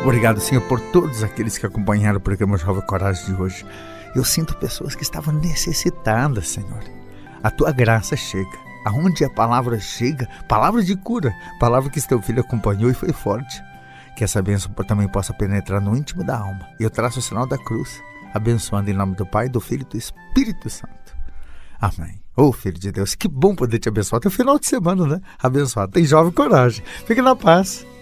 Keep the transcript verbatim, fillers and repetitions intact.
Obrigado, Senhor, por todos aqueles que acompanharam o programa Jovem Coragem de hoje. Eu sinto pessoas que estavam necessitadas, Senhor. A tua graça chega. Aonde a palavra chega, palavra de cura, palavra que teu filho acompanhou e foi forte. Que essa bênção também possa penetrar no íntimo da alma. Eu traço o sinal da cruz, abençoando em nome do Pai, do Filho e do Espírito Santo. Amém. Ô, Filho de Deus, que bom poder te abençoar. Até o final de semana, né? Abençoado. Tem Jovem Coragem. Fique na paz.